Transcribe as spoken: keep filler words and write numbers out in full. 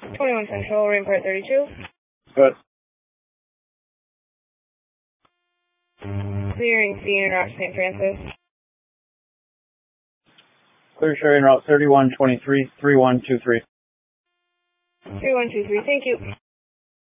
twenty-one Central, Rampart thirty-two. Good. Clearing scene route Saint Francis. Clear sharing route thirty-one twenty-three, three one two three. three one two three, thank you.